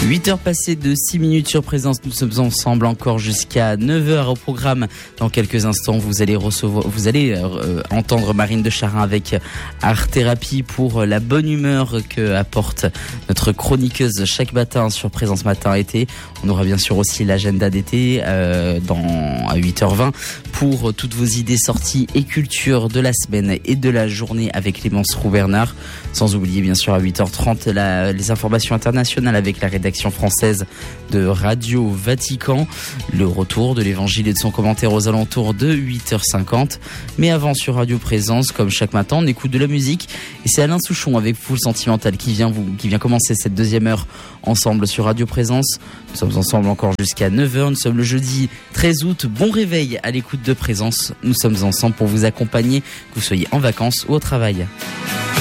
8h passées de 6 minutes sur Présence, nous sommes ensemble encore jusqu'à 9h au programme. Dans quelques instants, vous allez entendre Marine de Charin avec Art Thérapie pour la bonne humeur que apporte notre chroniqueuse chaque matin sur Présence Matin Été. On aura bien sûr aussi l'agenda d'été à 8h20 pour toutes vos idées sorties et culture de la semaine et de la journée avec Clémence Roux-Bernard. Sans oublier bien sûr à 8h30 les informations internationales avec la rédaction française de Radio Vatican, le retour de l'évangile et de son commentaire aux alentours de 8h50. Mais avant, sur Radio Présence, comme chaque matin, on écoute de la musique et c'est Alain Souchon avec Full Sentimental qui vient commencer cette deuxième heure ensemble sur Radio Présence. Nous sommes ensemble encore jusqu'à 9h, nous sommes le jeudi 13 août, bon réveil à l'écoute de Présence. Nous sommes ensemble pour vous accompagner, que vous soyez en vacances ou au travail.